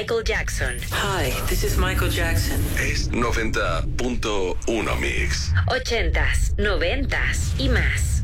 Michael Jackson. Hi, this is Michael Jackson. Es 90.1 Mix. 80s, 90s y más.